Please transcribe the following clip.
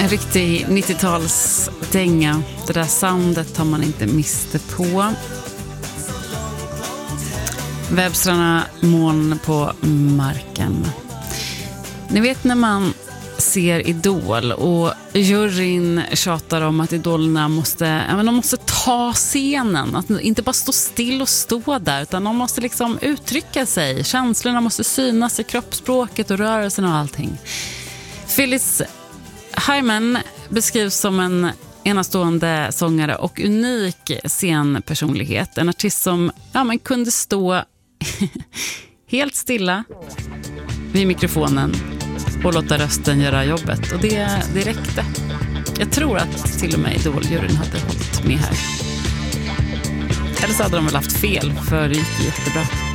En riktig 90-talsdänga. Det där soundet har man inte miste på. Webstrarna, moln på marken. Ni vet när man ser Idol och juryn tjatar om att idolerna måste ta scenen, att inte bara stå still och stå där, utan de måste liksom uttrycka sig, känslorna måste synas i kroppsspråket och rörelsen och allting. Phyllis Hyman beskrivs som en enastående sångare och unik scenpersonlighet, en artist som man kunde stå helt stilla vid mikrofonen och låta rösten göra jobbet. Och det räckte. Jag tror att till och med Idol-juryn hade hållit med här. Eller så hade de väl haft fel, för det gick jättebra.